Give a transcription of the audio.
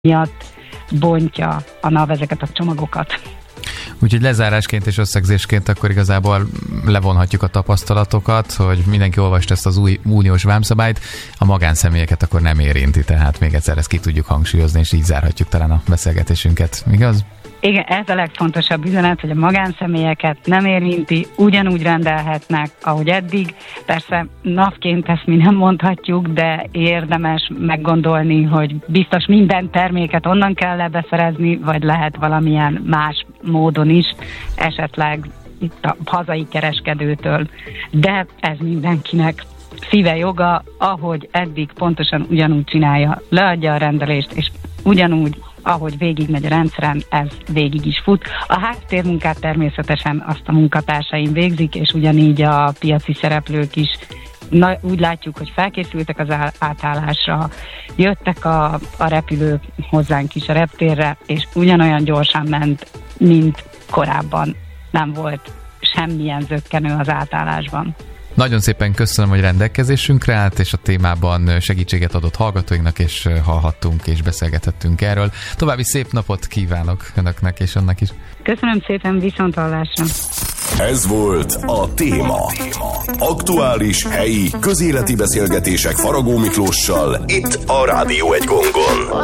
miatt bontja a NAV ezeket a csomagokat. Úgyhogy lezárásként és összegzésként akkor igazából levonhatjuk a tapasztalatokat, hogy mindenki olvast ezt az új uniós vámszabályt, a magánszemélyeket akkor nem érinti, tehát még egyszer ezt ki tudjuk hangsúlyozni, és így zárhatjuk talán a beszélgetésünket, igaz? Igen, ez a legfontosabb üzenet, hogy a magánszemélyeket nem érinti, ugyanúgy rendelhetnek, ahogy eddig. Persze NAV-ként ezt mi nem mondhatjuk, de érdemes meggondolni, hogy biztos minden terméket onnan kell beszerezni, vagy lehet valamilyen más módon is, esetleg itt a hazai kereskedőtől. De ez mindenkinek szíve joga, ahogy eddig pontosan ugyanúgy csinálja, leadja a rendelést, és ugyanúgy, ahogy végigmegy a rendszeren, ez végig is fut. A háttérmunkát természetesen azt a munkatársaim végzik, és ugyanígy a piaci szereplők is. Úgy látjuk, hogy felkészültek az átállásra, jöttek a repülők hozzánk is a reptérre, és ugyanolyan gyorsan ment, mint korábban. Nem volt semmilyen zökkenő az átállásban. Nagyon szépen köszönöm, hogy rendelkezésünkre állt, és a témában segítséget adott hallgatóinknak, és hallhattunk és beszélgethettünk erről. További szép napot kívánok önöknek és annak is. Köszönöm szépen, viszonthallásra. Ez volt a Téma. Aktuális, helyi, közéleti beszélgetések Faragó Miklóssal, itt a Rádió 1 Gongon.